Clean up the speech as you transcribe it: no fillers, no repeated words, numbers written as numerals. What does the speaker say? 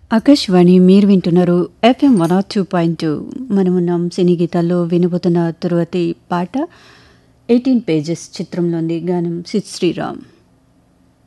ఆకాశవాణి మీరు వింటున్నారు FM 102.2. మనమున్నాం సినీ గీతాల్లో వినబోతున్న తరువాతి పాట 18 పేజెస్ చిత్రంలోని గానం సిద్ శ్రీరామ్.